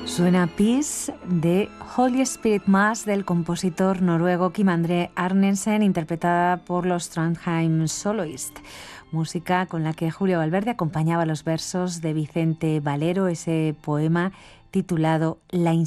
Suena Peace de Holy Spirit Mass del compositor noruego Kim André Arnesen, interpretada por los Trondheim Soloist. Música con la que Julio Valverde acompañaba los versos de Vicente Valero, ese poema titulado La